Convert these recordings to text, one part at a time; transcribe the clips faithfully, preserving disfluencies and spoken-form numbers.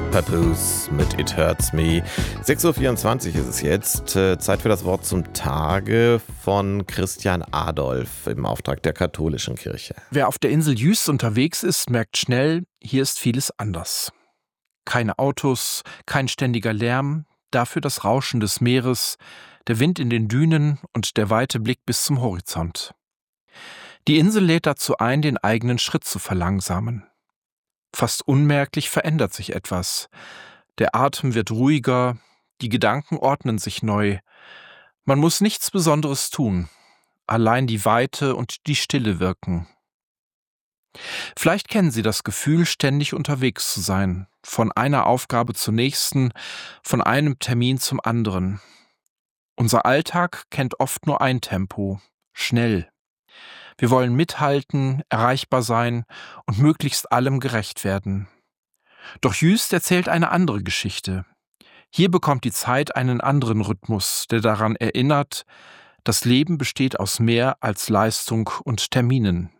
Papoose mit It Hurts Me. sechs Uhr vierundzwanzig ist es jetzt. Zeit für das Wort zum Tage von Christian Adolf im Auftrag der katholischen Kirche. Wer auf der Insel Jüst unterwegs ist, merkt schnell, hier ist vieles anders. Keine Autos, kein ständiger Lärm, dafür das Rauschen des Meeres, der Wind in den Dünen und der weite Blick bis zum Horizont. Die Insel lädt dazu ein, den eigenen Schritt zu verlangsamen. Fast unmerklich verändert sich etwas. Der Atem wird ruhiger, die Gedanken ordnen sich neu. Man muss nichts Besonderes tun. Allein die Weite und die Stille wirken. Vielleicht kennen Sie das Gefühl, ständig unterwegs zu sein, von einer Aufgabe zur nächsten, von einem Termin zum anderen. Unser Alltag kennt oft nur ein Tempo, schnell. Wir wollen mithalten, erreichbar sein und möglichst allem gerecht werden. Doch Jüst erzählt eine andere Geschichte. Hier bekommt die Zeit einen anderen Rhythmus, der daran erinnert, das Leben besteht aus mehr als Leistung und Terminen.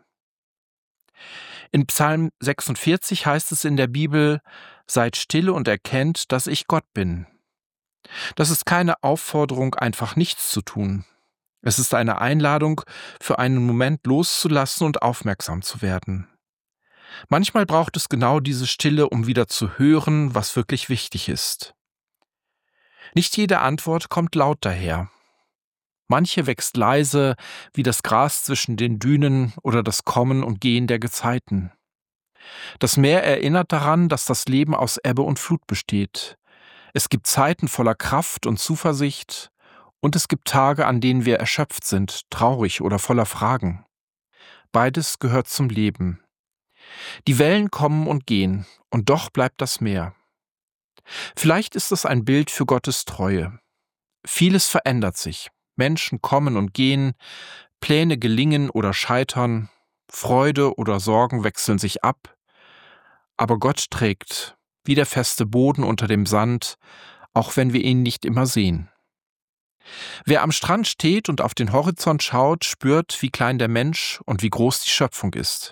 In Psalm sechsundvierzig heißt es in der Bibel: Seid stille und erkennt, dass ich Gott bin. Das ist keine Aufforderung, einfach nichts zu tun. Es ist eine Einladung, für einen Moment loszulassen und aufmerksam zu werden. Manchmal braucht es genau diese Stille, um wieder zu hören, was wirklich wichtig ist. Nicht jede Antwort kommt laut daher. Manche wächst leise, wie das Gras zwischen den Dünen oder das Kommen und Gehen der Gezeiten. Das Meer erinnert daran, dass das Leben aus Ebbe und Flut besteht. Es gibt Zeiten voller Kraft und Zuversicht, und es gibt Tage, an denen wir erschöpft sind, traurig oder voller Fragen. Beides gehört zum Leben. Die Wellen kommen und gehen, und doch bleibt das Meer. Vielleicht ist es ein Bild für Gottes Treue. Vieles verändert sich. Menschen kommen und gehen, Pläne gelingen oder scheitern, Freude oder Sorgen wechseln sich ab. Aber Gott trägt, wie der feste Boden unter dem Sand, auch wenn wir ihn nicht immer sehen. Wer am Strand steht und auf den Horizont schaut, spürt, wie klein der Mensch und wie groß die Schöpfung ist.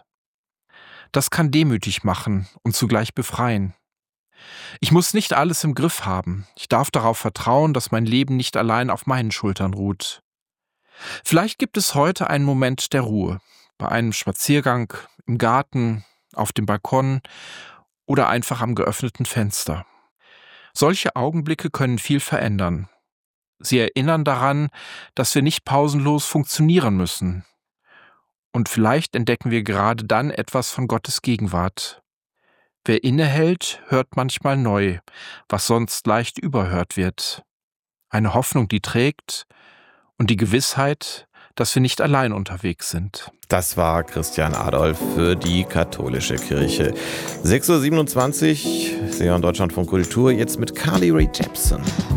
Das kann demütig machen und zugleich befreien. Ich muss nicht alles im Griff haben. Ich darf darauf vertrauen, dass mein Leben nicht allein auf meinen Schultern ruht. Vielleicht gibt es heute einen Moment der Ruhe, bei einem Spaziergang, im Garten, auf dem Balkon oder einfach am geöffneten Fenster. Solche Augenblicke können viel verändern. Sie erinnern daran, dass wir nicht pausenlos funktionieren müssen. Und vielleicht entdecken wir gerade dann etwas von Gottes Gegenwart. Wer innehält, hört manchmal neu, was sonst leicht überhört wird. Eine Hoffnung, die trägt, und die Gewissheit, dass wir nicht allein unterwegs sind. Das war Christian Adolf für die katholische Kirche. sechs Uhr siebenundzwanzig, Sie hören Deutschlandfunk Kultur, jetzt mit Carly Rae Jepsen.